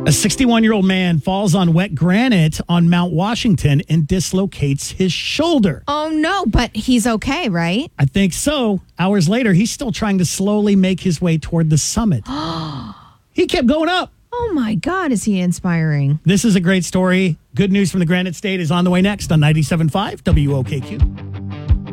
A 61-year-old man falls on wet granite on Mount Washington and dislocates his shoulder. Oh, no, but he's okay, right? I think so. Hours later, he's still trying to slowly make his way toward the summit. He kept going up. Oh, my God, is he inspiring? This is a great story. Good news from the Granite State is on the way next on 97.5 WOKQ.